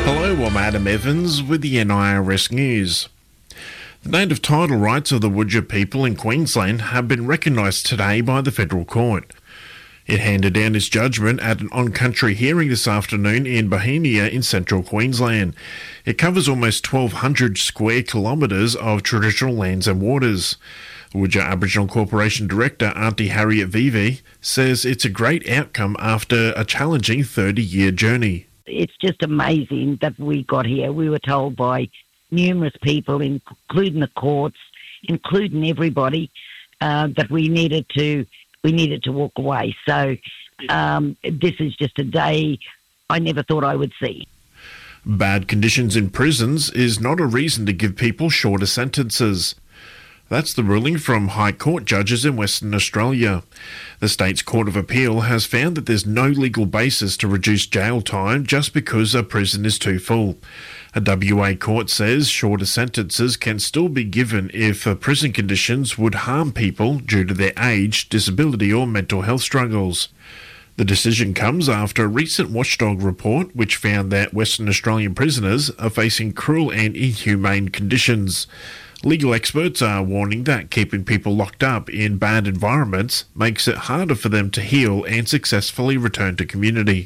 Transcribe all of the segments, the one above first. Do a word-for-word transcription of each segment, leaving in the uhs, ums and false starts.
Hello, I'm Adam Evans with the N I R S News. The native title rights of the Wodja people in Queensland have been recognised today by the Federal Court. It handed down its judgment at an on-country hearing this afternoon in Bohemia in central Queensland. It covers almost twelve hundred square kilometres of traditional lands and waters. Wodja Aboriginal Corporation Director Auntie Harriet Vivi says it's a great outcome after a challenging thirty-year journey. It's just amazing that we got here. We were told by numerous people, including the courts, including everybody, uh, that we needed to we needed to walk away. So um, this is just a day I never thought I would see. Bad conditions in prisons is not a reason to give people shorter sentences. That's the ruling from High Court judges in Western Australia. The state's Court of Appeal has found that there's no legal basis to reduce jail time just because a prison is too full. A W A court says shorter sentences can still be given if uh, prison conditions would harm people due to their age, disability or mental health struggles. The decision comes after a recent watchdog report which found that Western Australian prisoners are facing cruel and inhumane conditions. Legal experts are warning that keeping people locked up in bad environments makes it harder for them to heal and successfully return to community.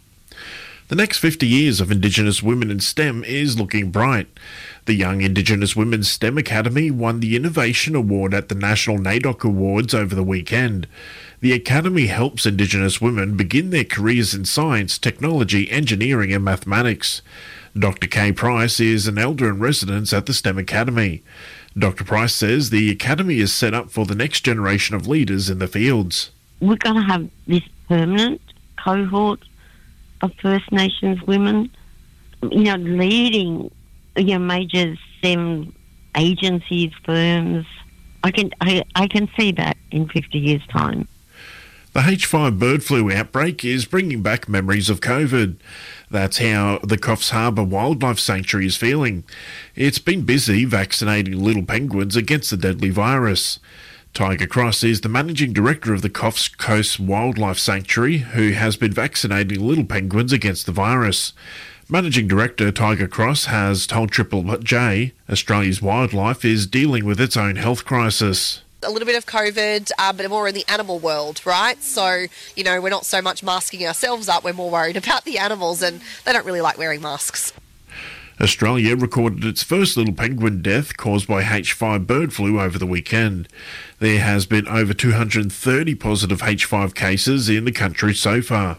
The next fifty years of Indigenous women in STEM is looking bright. The Young Indigenous Women's STEM Academy won the Innovation Award at the National NAIDOC Awards over the weekend. The Academy helps Indigenous women begin their careers in science, technology, engineering and mathematics. Doctor Kay Price is an elder in residence at the STEM Academy. Doctor Price says the Academy is set up for the next generation of leaders in the fields. We're going to have this permanent cohort of First Nations women, you know, leading, you know, major STEM agencies, firms. I can I, I can see that in fifty years' time. The H five bird flu outbreak is bringing back memories of COVID. That's how the Coffs Harbour Wildlife Sanctuary is feeling. It's been busy vaccinating little penguins against the deadly virus. Tiger Cross is the managing director of the Coffs Coast Wildlife Sanctuary, who has been vaccinating little penguins against the virus. Managing Director Tiger Cross has told Triple J Australia's wildlife is dealing with its own health crisis. A little bit of COVID, uh, but more in the animal world, right? So, you know, we're not so much masking ourselves up, we're more worried about the animals, and they don't really like wearing masks. Australia recorded its first little penguin death caused by H five bird flu over the weekend. There has been over two hundred thirty positive H five cases in the country so far.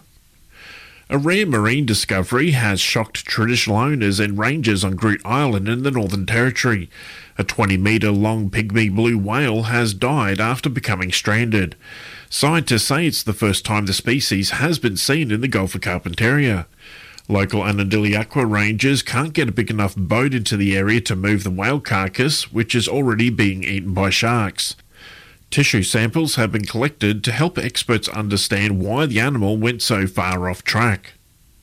A rare marine discovery has shocked traditional owners and rangers on Groote Island in the Northern Territory. A twenty metre long pygmy blue whale has died after becoming stranded. Scientists say it's the first time the species has been seen in the Gulf of Carpentaria. Local Anadili rangers can't get a big enough boat into the area to move the whale carcass, which is already being eaten by sharks. Tissue samples have been collected to help experts understand why the animal went so far off track.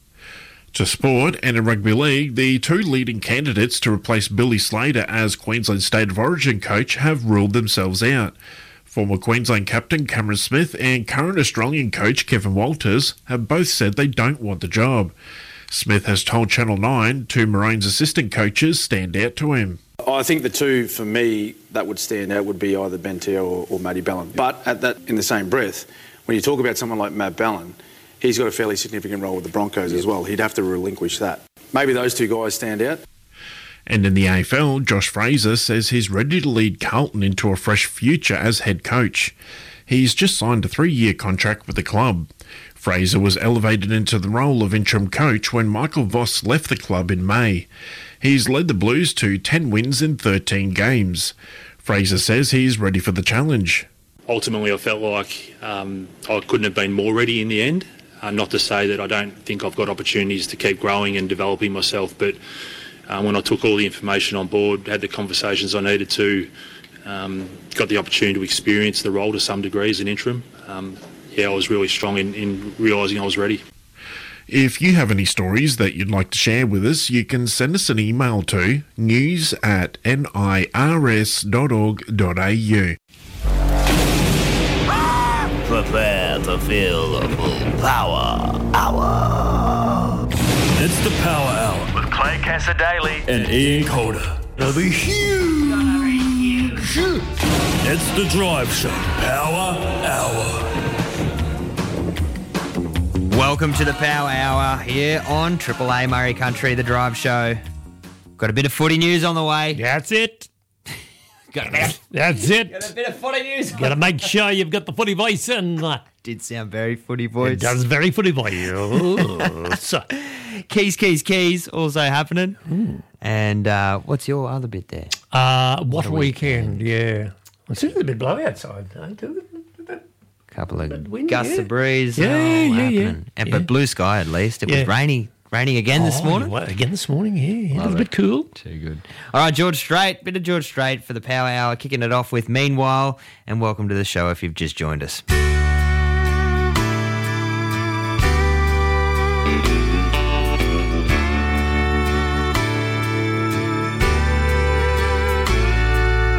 To sport, and in rugby league, the two leading candidates to replace Billy Slater as Queensland State of Origin coach have ruled themselves out. Former Queensland captain Cameron Smith and current Australian coach Kevin Walters have both said they don't want the job. Smith has told Channel nine two Maroons assistant coaches stand out to him. I think the two, for me, that would stand out would be either Ben Teo or, or Matty Ballin. But at that, in the same breath, when you talk about someone like Matt Ballin, he's got a fairly significant role with the Broncos as well. He'd have to relinquish that. Maybe those two guys stand out. And in the A F L, Josh Fraser says he's ready to lead Carlton into a fresh future as head coach. He's just signed a three-year contract with the club. Fraser was elevated into the role of interim coach when Michael Voss left the club in May. He's led the Blues to ten wins in thirteen games. Fraser says he's ready for the challenge. Ultimately, I felt like um, I couldn't have been more ready in the end. Uh, not to say that I don't think I've got opportunities to keep growing and developing myself, but uh, when I took all the information on board, had the conversations I needed to, um, got the opportunity to experience the role to some degree as an interim, um, yeah, I was really strong in, in realising I was ready. If you have any stories that you'd like to share with us, you can send us an email to news at nirs dot org dot a u. Prepare to feel the full power hour. It's the Power Hour with Kessa Daly. And Ian Calder. It'll be huge. It's the Drive Show. Power Hour. Welcome to the Power Hour here on Triple A Murray Country, the Drive Show. Got a bit of footy news on the way. That's it. Got a bit, That's it. got a bit of footy news. Got to make sure you've got the footy voice in. Uh, Did sound very footy voice. it does very footy voice. Oh, so, Keys, keys, keys also happening. Mm. And uh, what's your other bit there? uh, what, a a weekend. Yeah. It's a bit blowy outside. Ain't it? Couple of wind, gusts yeah. of breeze. Yeah, oh, yeah, happening. yeah. And, Yeah. But blue sky at least. It Yeah. was rainy, raining again this Oh, morning. well, again this morning, yeah. yeah. It was a Love bit cool. Too good. All right, George Strait. Bit of George Strait for the Power Hour. Kicking it off with Meanwhile. And welcome to the show if you've just joined us.